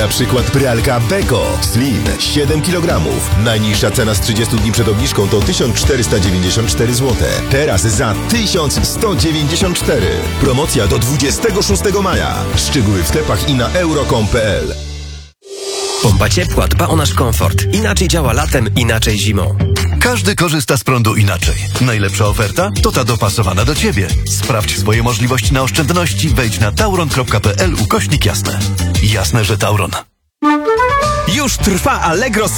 Na przykład pralka Beko Slim 7 kg. Najniższa cena z 30 dni przed obniżką to 1494 zł. Teraz za 1194. Promocja do 26 maja. Szczegóły w sklepach i na euro.com.pl. Pompa ciepła dba o nasz komfort. Inaczej działa latem, inaczej zimą. Każdy korzysta z prądu inaczej. Najlepsza oferta to ta dopasowana do Ciebie. Sprawdź swoje możliwości na oszczędności. Wejdź na tauron.pl/jasne. Jasne, że Tauron. Już trwa Allegro